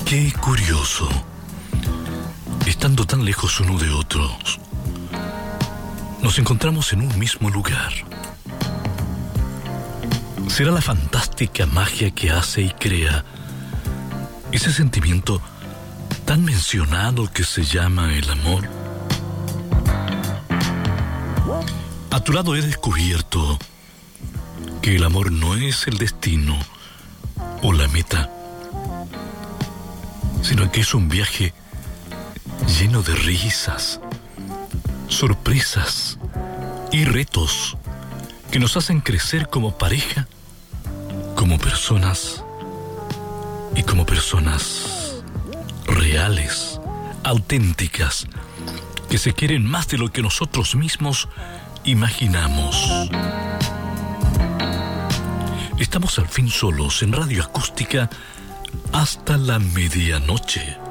Qué curioso. Estando tan lejos uno de otros, nos encontramos en un mismo lugar. ¿Será la fantástica magia que hace y crea ese sentimiento tan mencionado que se llama el amor? A tu lado he descubierto que el amor no es el destino o la meta, sino que es un viaje lleno de risas, sorpresas y retos que nos hacen crecer como pareja, como personas y como personas reales, auténticas, que se quieren más de lo que nosotros mismos imaginamos. Estamos al fin solos en Radio Acústica hasta la medianoche.